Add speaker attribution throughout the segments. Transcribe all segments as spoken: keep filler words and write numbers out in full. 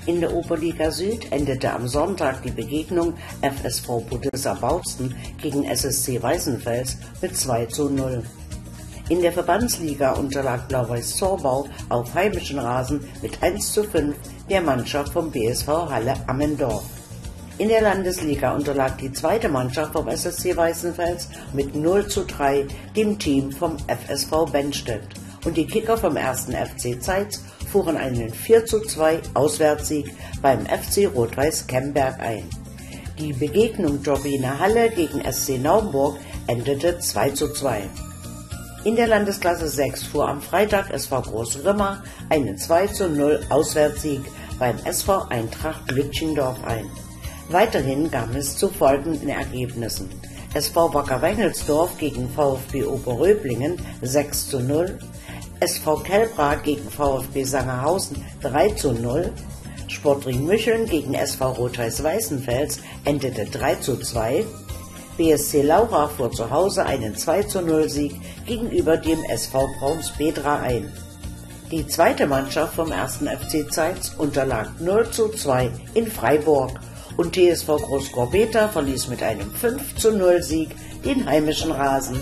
Speaker 1: In der Oberliga Süd endete am Sonntag die Begegnung F S V Budissa Bautzen gegen S S C Weißenfels mit zwei zu null. In der Verbandsliga unterlag Blau-Weiß Zorbau auf heimischen Rasen mit eins zu fünf der Mannschaft vom B S V Halle Ammendorf. In der Landesliga unterlag die zweite Mannschaft vom S S C Weißenfels mit null zu drei dem Team vom F S V Bennstedt. Und die Kicker vom ersten F C Zeitz fuhren einen vier zu zwei Auswärtssieg beim F C Rot-Weiß Kemberg ein. Die Begegnung Turbine Halle gegen S C Naumburg endete zwei zu zwei. In der Landesklasse sechs fuhr am Freitag S V Großrimmer einen zwei zu null Auswärtssieg beim S V Eintracht Lütchendorf ein. Weiterhin kam es zu folgenden Ergebnissen: S V Wacker Wengelsdorf gegen VfB Oberröblingen sechs zu null, S V Kelbrad gegen VfB Sangerhausen drei zu null, Sportring Mücheln gegen S V Rot-Weiß Weißenfels endete drei zu zwei, B S C Laura fuhr zu Hause einen zwei zu null Sieg gegenüber dem S V Brauns-Bedra ein. Die zweite Mannschaft vom ersten F C Zeitz unterlag null zu zwei in Freiburg und T S V Großgorbeta verließ mit einem fünf zu null Sieg den heimischen Rasen.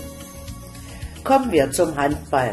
Speaker 1: Kommen wir zum Handball.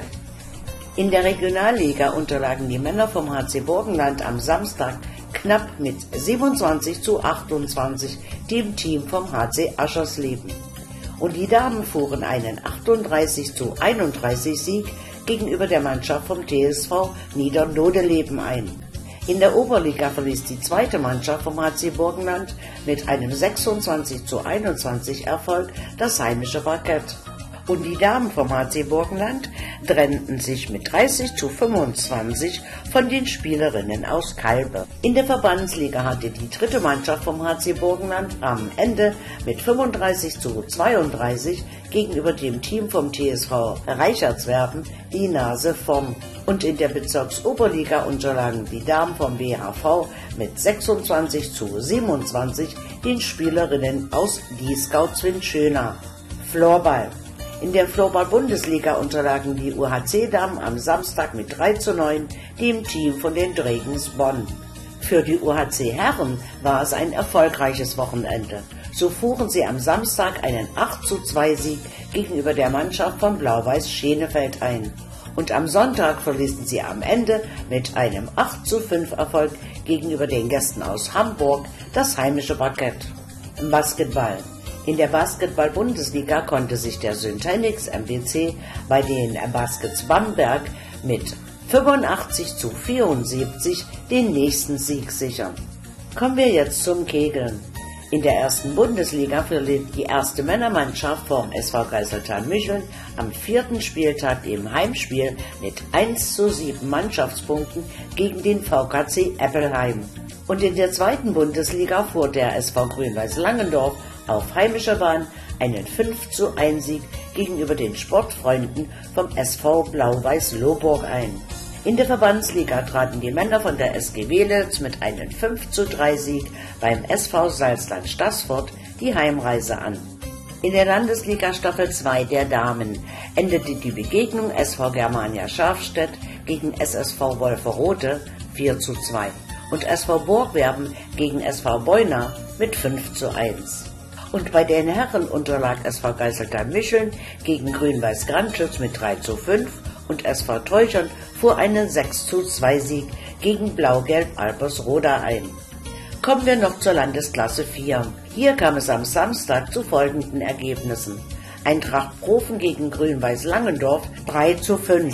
Speaker 1: In der Regionalliga unterlagen die Männer vom H C Burgenland am Samstag knapp mit siebenundzwanzig zu achtundzwanzig dem Team vom H C Aschersleben. Und die Damen fuhren einen achtunddreißig zu einunddreißig Sieg gegenüber der Mannschaft vom T S V Niedernodeleben ein. In der Oberliga verließ die zweite Mannschaft vom H C Burgenland mit einem sechsundzwanzig zu einundzwanzig Erfolg das heimische Parkett. Und die Damen vom H C Burgenland trennten sich mit dreißig zu fünfundzwanzig von den Spielerinnen aus Kalbe. In der Verbandsliga hatte die dritte Mannschaft vom H C Burgenland am Ende mit fünfunddreißig zu zweiunddreißig gegenüber dem Team vom T S V Reichertswerden die Nase vorn. Und in der Bezirksoberliga unterlagen die Damen vom B H V mit sechsundzwanzig zu siebenundzwanzig den Spielerinnen aus Dieskau-Zwinschöna. Floorball. In der Floorball-Bundesliga unterlagen die U H C-Damen am Samstag mit drei zu neun dem Team von den Drägens Bonn. Für die U H C-Herren war es ein erfolgreiches Wochenende. So fuhren sie am Samstag einen acht zu zwei Sieg gegenüber der Mannschaft von Blau-Weiß Schenefeld ein. Und am Sonntag verließen sie am Ende mit einem acht zu fünf Erfolg gegenüber den Gästen aus Hamburg das heimische Parkett. Basketball. In der Basketball-Bundesliga konnte sich der Syntenix M B C bei den Baskets Bamberg mit fünfundachtzig zu vierundsiebzig den nächsten Sieg sichern. Kommen wir jetzt zum Kegeln. In der ersten Bundesliga verliert die erste Männermannschaft vom S V Geiseltal-Mücheln am vierten Spieltag im Heimspiel mit eins zu sieben Mannschaftspunkten gegen den V K C Eppelheim. Und in der zweiten Bundesliga fuhr der S V Grün-Weiß Langendorf auf heimischer Bahn einen fünf zu eins Sieg gegenüber den Sportfreunden vom S V Blau-Weiß Lohburg ein. In der Verbandsliga traten die Männer von der S G Welitz mit einem fünf zu drei Sieg beim S V Salzland Staßfurt die Heimreise an. In der Landesliga Staffel zwei der Damen endete die Begegnung S V Germania Schafstedt gegen S S V Wolferode vier zu zwei und S V Borgwerben gegen S V Beuna mit fünf zu eins. Und bei den Herren unterlag S V Geiseltal-Mücheln gegen Grün-Weiß Grandschütz mit drei zu fünf und S V Teuchern fuhr einen sechs zu zwei Sieg gegen Blau-Gelb Alpersroda ein. Kommen wir noch zur Landesklasse vier. Hier kam es am Samstag zu folgenden Ergebnissen: Eintracht Profen gegen Grün-Weiß Langendorf drei zu fünf,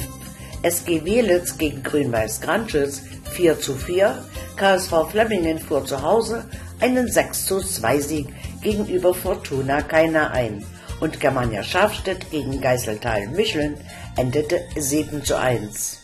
Speaker 1: S G Welitz gegen Grün-Weiß Grandschütz vier zu vier, K S V Flemmingen fuhr zu Hause einen sechs zu zwei Sieg gegenüber Fortuna Kaina ein und Germania Schafstedt gegen Geiseltal-Mücheln endete sieben zu eins.